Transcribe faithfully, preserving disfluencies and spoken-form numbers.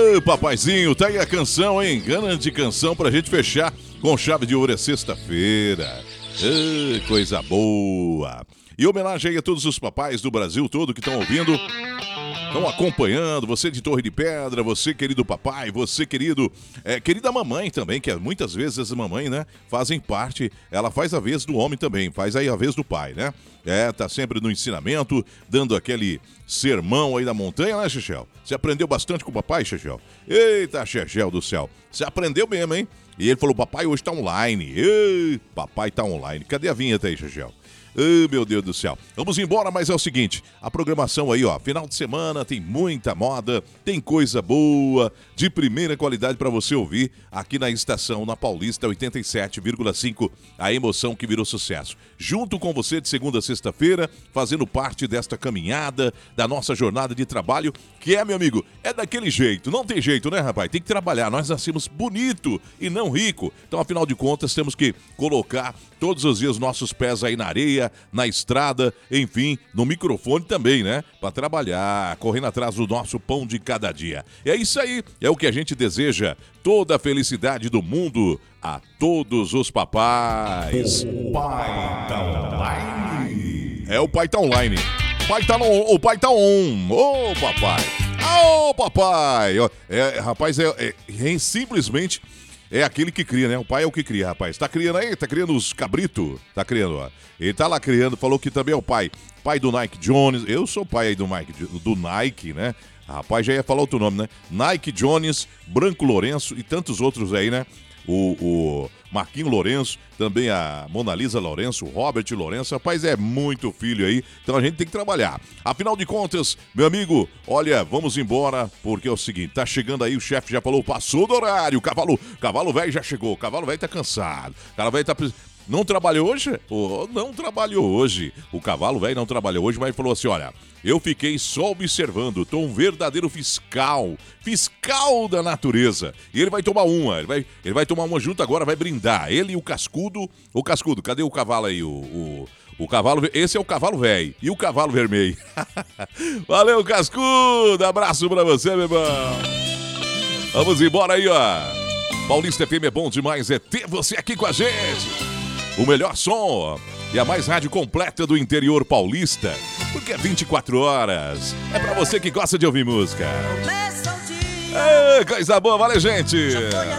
Ô, papaizinho, tá aí a canção, hein? Grande canção pra gente fechar com chave de ouro, é sexta-feira. Ô, coisa boa. E homenagem aí a todos os papais do Brasil todo que estão ouvindo, estão acompanhando, você de Torre de Pedra, você querido papai, você querido, é, querida mamãe também, que muitas vezes as mamães, né, fazem parte, ela faz a vez do homem também, faz aí a vez do pai, né? É, tá sempre no ensinamento, dando aquele sermão aí da montanha, né, Chechel? Você aprendeu bastante com o papai, Chechel? Eita, Chechel do céu, você aprendeu mesmo, hein? E ele falou, papai hoje tá online. Ei, papai tá online. Cadê a vinheta aí, Chechel? Oh, meu Deus do céu. Vamos embora, mas é o seguinte, a programação aí, ó, final de semana tem muita moda, tem coisa boa, de primeira qualidade para você ouvir aqui na estação, na Paulista oitenta e sete vírgula cinco, a emoção que virou sucesso. Junto com você de segunda a sexta-feira, fazendo parte desta caminhada, da nossa jornada de trabalho, que é, meu amigo, é daquele jeito, não tem jeito, né, rapaz? Tem que trabalhar, nós nascemos bonito e não rico, então, afinal de contas, temos que colocar todos os dias nossos pés aí na areia, na estrada, enfim, no microfone também, né? Para trabalhar, correndo atrás do nosso pão de cada dia. É isso aí, é o que a gente deseja. Toda a felicidade do mundo a todos os papais. Pai tá online. É, o pai tá online. Pai tá no, o pai tá on. Ô, papai. Ô, papai. É, rapaz, é, é, é simplesmente... É aquele que cria, né? O pai é o que cria, rapaz. Tá criando aí? Tá criando os cabritos? Tá criando, ó. Ele tá lá criando, falou que também é o pai. Pai do Nike Jones. Eu sou pai aí do Nike, do Nike, né? Rapaz, já ia falar outro nome, né? Nike Jones, Branco Lourenço e tantos outros aí, né? O, o Marquinho Lourenço, também a Mona Lisa Lourenço, o Robert Lourenço. Rapaz, é muito filho aí, então a gente tem que trabalhar. Afinal de contas, meu amigo, olha, vamos embora, porque é o seguinte, tá chegando aí, o chefe já falou, passou do horário, o cavalo, cavalo velho já chegou, o cavalo velho tá cansado, o cavalo velho tá... Não trabalhou hoje? Oh, não trabalhou hoje. O cavalo velho não trabalhou hoje, mas falou assim, olha, eu fiquei só observando, tô um verdadeiro fiscal, fiscal da natureza. E ele vai tomar uma, ele vai, ele vai tomar uma junto agora, vai brindar. Ele e o Cascudo, o Cascudo, cadê o cavalo aí? O, o, o cavalo, esse é o cavalo velho e o cavalo vermelho. Valeu, Cascudo, abraço pra você, meu irmão. Vamos embora aí, ó. Paulista F M é bom demais, é ter você aqui com a gente. O melhor som e a mais rádio completa do interior paulista, porque é vinte e quatro horas. É pra você que gosta de ouvir música. É, coisa boa, valeu, gente.